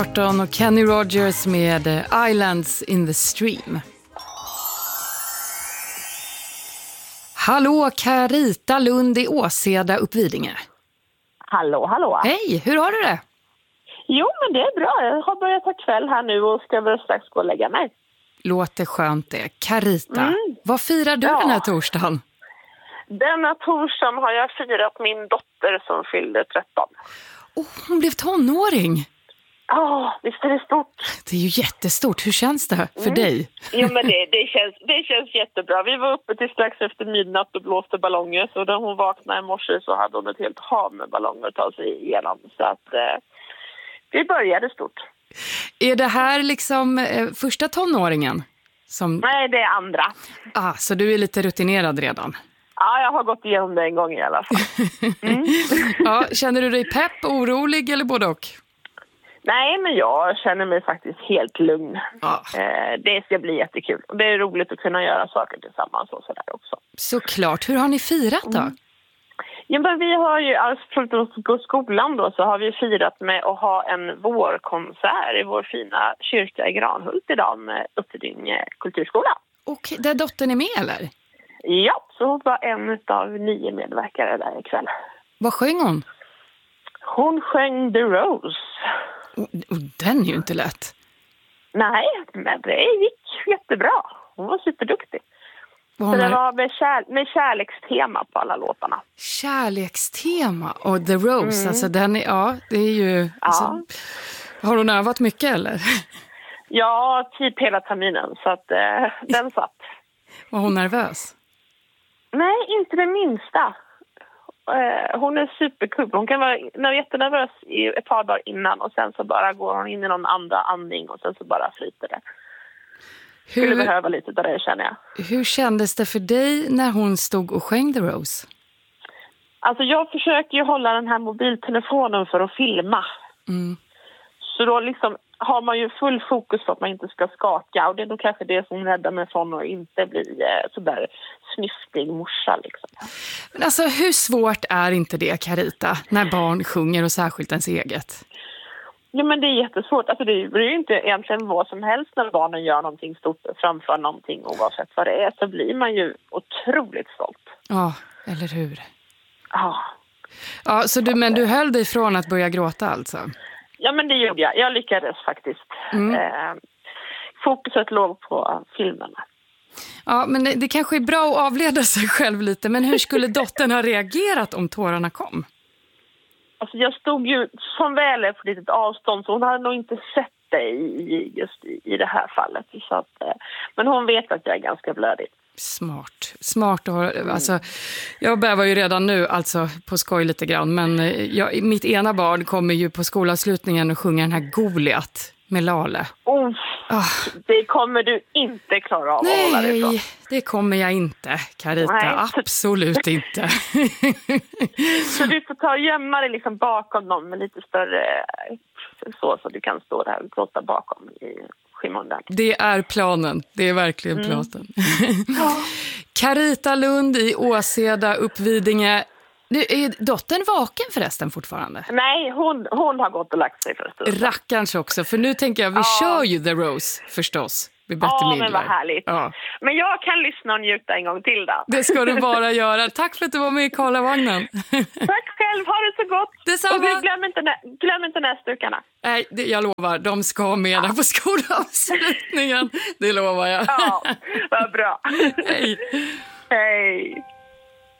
Burton och Kenny Rogers med Islands in the Stream. Hallå, Carita Lund i Åseda, Uppvidinge. Hallå. Hej, hur har du det? Jo, men det är bra. Jag har börjat ta kväll här nu och ska väl strax gå och lägga mig. Låter skönt det. Carita, vad firar du den här torsdagen? Denna torsdagen har jag firat min dotter som fyllde 13. Hon blev tonåring. Ja, visst är det stort. Det är ju jättestort. Hur känns det för dig? Jo, men det känns jättebra. Vi var uppe till strax efter midnatt och blåste ballonger. Så när hon vaknade i morse så hade hon ett helt hav med ballonger att ta sig igenom. Så att vi började stort. Är det här liksom första tonåringen? Nej, det är andra. Så du är lite rutinerad redan? Ja, jag har gått igenom det en gång i alla fall. Ja, känner du dig pepp, orolig eller både och? Nej, men jag känner mig faktiskt helt lugn. Ja. Det ska bli jättekul. Och det är roligt att kunna göra saker tillsammans och sådär också. Såklart. Hur har ni firat då? Ja, men vi har ju, förutom att gå skolan då, så har vi firat med att ha en vårkonsert i vår fina kyrka i Granhult idag med Uppvidinge kulturskola. Och där dottern är med eller? Ja, så hon var en av 9 medverkare där ikväll. Vad sjöng hon? Hon sjöng The Rose. Och den är ju inte lätt. Nej, men det gick jättebra. Hon var superduktig. Så det var med kärlekstema på alla låtarna. Kärlekstema och The Rose, alltså den är, det är ju... Alltså, har hon övat mycket eller? Ja, typ hela terminen, så att den satt. Var hon nervös? Nej, inte det minsta. Hon är superkul. Hon kan vara jättenervös i ett par dagar innan och sen så bara går hon in i någon andra andning och sen så bara flyter det. Skulle behöva lite av det, känner jag. Hur kändes det för dig när hon stod och sjöng The Rose? Alltså jag försöker ju hålla den här mobiltelefonen för att filma. Så då liksom har man ju full fokus på att man inte ska skaka. Och det är nog kanske det som räddar mig från att inte bli sådär snyftig morsa liksom. Men alltså hur svårt är inte det, Carita, när barn sjunger och särskilt ens eget? Ja, men det är jättesvårt. Alltså det är ju inte egentligen vad som helst när barnen gör någonting stort framför någonting oavsett vad det är, så blir man ju otroligt stolt. Ja, eller hur? Ja. Ja, så men du höll dig från att börja gråta alltså? Ja, men det gjorde jag. Jag lyckades faktiskt. Fokuset låg på filmerna. Ja, men det kanske är bra att avleda sig själv lite. Men hur skulle dottern ha reagerat om tårarna kom? Alltså jag stod ju som väl är på litet avstånd, så hon hade nog inte sett det just i det här fallet. Så att, men hon vet att jag är ganska blödig. Smart alltså, jag bävar ju redan nu alltså på skoj lite grann, men mitt ena barn kommer ju på skolavslutningen och sjunger den här Goliat med Lale. Det kommer du inte klara av att hålla dig ifrån. Nej, det kommer jag inte, Carita. Nej. Absolut inte. Så du får ta och gömma dig liksom bakom någon med lite större så du kan stå där och gråta bakom i skymundan. Det är planen. Det är verkligen planen. Carita Lund i Åseda, Uppvidinge. Är dottern vaken förresten fortfarande? Nej, hon har gått och lagt sig förresten. Rackarns också, för nu tänker jag, vi kör ju The Rose förstås. Ja, men vad härligt. Ja. Men jag kan lyssna och njuta en gång till då. Det ska du bara göra. Tack för att du var med i Karlavagnen. Tack själv, ha det så gott. Detsamma. Och glöm inte näsdukarna. Nej, jag lovar. De ska med där på skolavslutningen. Det lovar jag. Ja, vad bra. Hej. Hej.